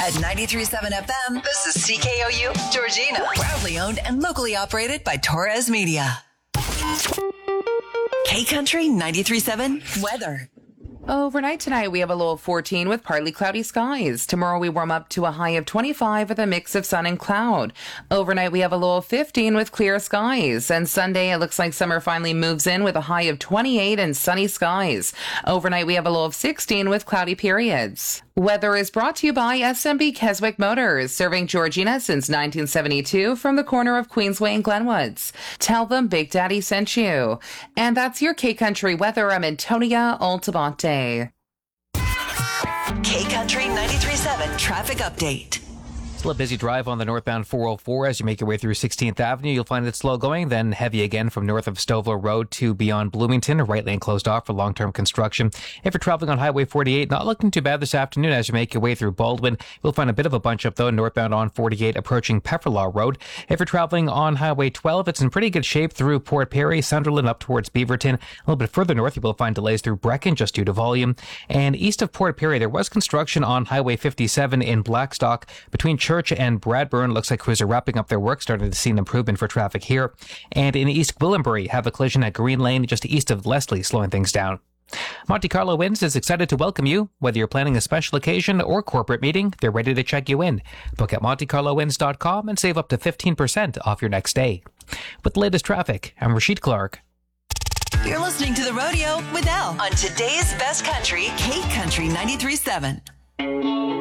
At 93.7 FM, this is CKOU, Georgina. Proudly owned and locally operated by Torres Media. K-Country 93.7 weather. Overnight tonight, we have a low of 14 with partly cloudy skies. Tomorrow, we warm up to a high of 25 with a mix of sun and cloud. Overnight, we have a low of 15 with clear skies. And Sunday, it looks like summer finally moves in with a high of 28 and sunny skies. Overnight, we have a low of 16 with cloudy periods. Weather is brought to you by SMB Keswick Motors, serving Georgina since 1972 from the corner of Queensway and Glenwoods. Tell them Big Daddy sent you. And that's your K-Country weather. I'm Antonia Altamonte. K-Country 93.7 traffic update. Still a busy drive on the northbound 404 as you make your way through 16th Avenue. You'll find it slow going, then heavy again from north of Stouffville Road to beyond Bloomington. Right lane closed off for long-term construction. If you're traveling on Highway 48, not looking too bad this afternoon as you make your way through Baldwin. You'll find a bit of a bunch up though northbound on 48 approaching Pefferlaw Road. If you're traveling on Highway 12, it's in pretty good shape through Port Perry, Sunderland up towards Beaverton. A little bit further north, you will find delays through Brecon just due to volume. And east of Port Perry, there was construction on Highway 57 in Blackstock between Church and Bradburn. Looks like crews are wrapping up their work, starting to see an improvement for traffic here. And in East Gwillimbury, have a collision at Green Lane just east of Leslie, slowing things down. Monte Carlo Winds is excited to welcome you. Whether you're planning a special occasion or corporate meeting, they're ready to check you in. Book at MonteCarloWinds.com and save up to 15% off your next stay. With the latest traffic, I'm Rashid Clark. You're listening to The Rodeo with Elle on today's best country, K-Country 93.7.